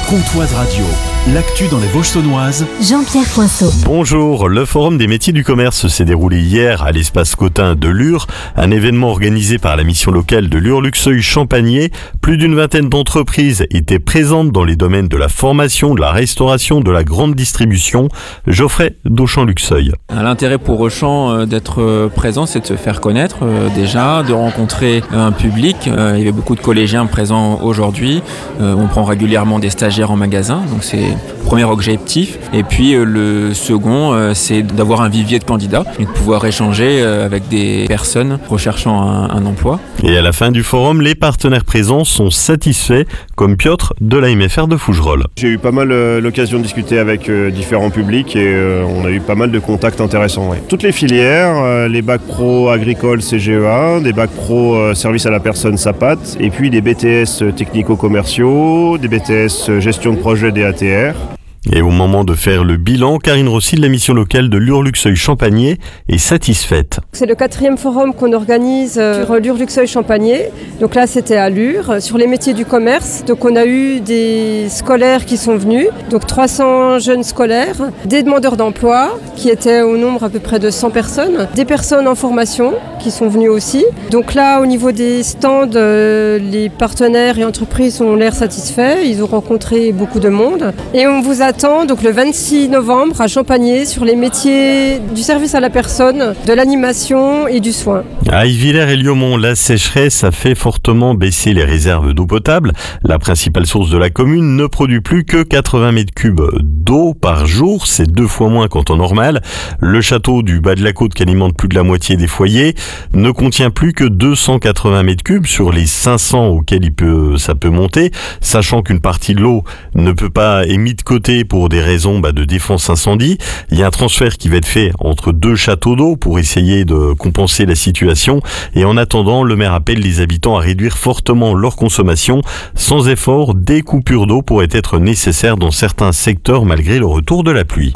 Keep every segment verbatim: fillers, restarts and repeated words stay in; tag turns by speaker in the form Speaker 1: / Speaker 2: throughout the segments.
Speaker 1: Comtoise Radio, l'actu dans les Vosges-Saunoises.
Speaker 2: Jean-Pierre Poinceau.
Speaker 3: Bonjour, le Forum des métiers du commerce s'est déroulé hier à l'espace Cotin de Lure, un événement organisé par la mission locale de Lure-Luxeuil-Champagné. Plus d'une vingtaine d'entreprises étaient présentes dans les domaines de la formation, de la restauration, de la grande distribution. Geoffrey d'Auchan-Luxeuil.
Speaker 4: L'intérêt pour Auchan d'être présent, c'est de se faire connaître déjà, de rencontrer un public. Il y avait beaucoup de collégiens présents aujourd'hui. On prend régulièrement des stagiaires en magasin, donc c'est le premier objectif. Et puis le second, c'est d'avoir un vivier de candidats et de pouvoir échanger avec des personnes recherchant un, un emploi.
Speaker 3: Et à la fin du forum, les partenaires présents sont satisfaits, comme Piotr de la M F R de Fougerolles.
Speaker 5: J'ai eu pas mal euh, l'occasion de discuter avec euh, différents publics et euh, on a eu pas mal de contacts intéressants. Ouais. Toutes les filières, euh, les bacs pro agricoles C G E A, des bacs pro euh, service à la personne S A P A T, et puis des B T S technico-commerciaux, des B T S gestion de projet D A T R.
Speaker 3: Et au moment de faire le bilan, Karine Rossi de la mission locale de Lure-Luxeuil-Champagné est satisfaite.
Speaker 6: C'est le quatrième forum qu'on organise sur Lure-Luxeuil-Champagné. Donc là, c'était à Lure, sur les métiers du commerce. Donc on a eu des scolaires qui sont venus, donc trois cents jeunes scolaires, des demandeurs d'emploi qui étaient au nombre à peu près de cent personnes, des personnes en formation qui sont venues aussi. Donc là, au niveau des stands, les partenaires et entreprises ont l'air satisfaits. Ils ont rencontré beaucoup de monde. Et on vous attend donc le vingt-six novembre à Champagné sur les métiers du service à la personne, de l'animation et du soin.
Speaker 3: À Yvillers et Liaumont, la sécheresse a fait fortement baisser les réserves d'eau potable. La principale source de la commune ne produit plus que quatre-vingts mètres cubes d'eau par jour. C'est deux fois moins qu'en temps normal. Le château du bas de la côte, qui alimente plus de la moitié des foyers, ne contient plus que deux cent quatre-vingts mètres cubes sur les cinq cents auxquels il peut, ça peut monter, sachant qu'une partie de l'eau ne peut pas être mise de côté pour des raisons bah, de défense incendie. Il y a un transfert qui va être fait entre deux châteaux d'eau pour essayer de compenser la situation. Et en attendant, le maire appelle les habitants à réduire fortement leur consommation. Sans effort, des coupures d'eau pourraient être nécessaires dans certains secteurs malgré le retour de la pluie.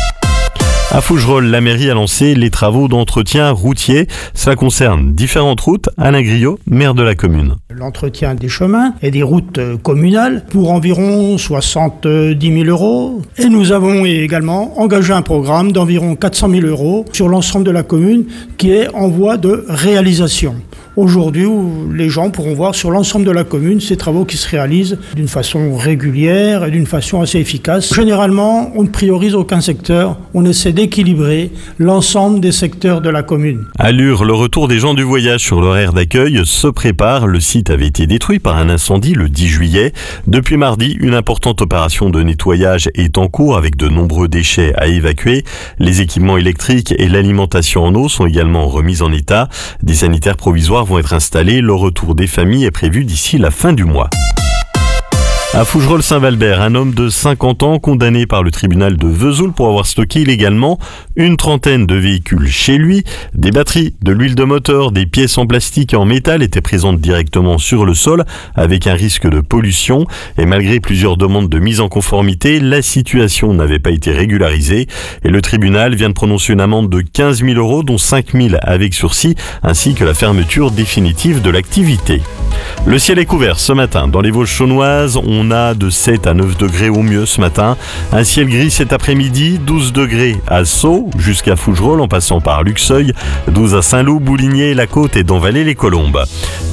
Speaker 3: À Fougerolles, la mairie a lancé les travaux d'entretien routier. Cela concerne différentes routes. Alain Griot, maire de la commune.
Speaker 7: L'entretien des chemins et des routes communales pour environ soixante-dix mille euros. Et nous avons également engagé un programme d'environ quatre cent mille euros sur l'ensemble de la commune qui est en voie de réalisation. Aujourd'hui, les gens pourront voir sur l'ensemble de la commune ces travaux qui se réalisent d'une façon régulière et d'une façon assez efficace. Généralement, on ne priorise aucun secteur, on essaie d'équilibrer l'ensemble des secteurs de la commune.
Speaker 3: À Lure, le retour des gens du voyage sur l'horaire d'accueil se prépare. Le site avait été détruit par un incendie le dix juillet. Depuis mardi, une importante opération de nettoyage est en cours avec de nombreux déchets à évacuer. Les équipements électriques et l'alimentation en eau sont également remis en état. Des sanitaires provisoires vont être installés. Le retour des familles est prévu d'ici la fin du mois. À Fougerolles-Saint-Valbert, un homme de cinquante ans condamné par le tribunal de Vesoul pour avoir stocké illégalement une trentaine de véhicules chez lui. Des batteries, de l'huile de moteur, des pièces en plastique et en métal étaient présentes directement sur le sol avec un risque de pollution. Et malgré plusieurs demandes de mise en conformité, la situation n'avait pas été régularisée. Et le tribunal vient de prononcer une amende de quinze mille euros, dont cinq mille avec sursis, ainsi que la fermeture définitive de l'activité. Le ciel est couvert ce matin. Dans les Vosges-Saunoises, on a de sept à neuf degrés au mieux ce matin. Un ciel gris cet après-midi, douze degrés à Sceaux jusqu'à Fougerolles en passant par Luxeuil, douze à Saint-Loup, Bouligné, La Côte et dans Vallée-les-Colombes.